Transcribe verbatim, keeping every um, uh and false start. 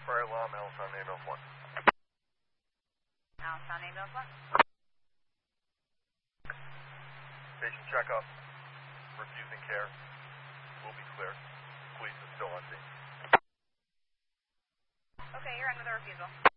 fire alarm, Allentown ambulance one. Allentown ambulance one. Patient checkup, refusing care, will be clear. Police is still on scene. Okay, you're in with a refusal.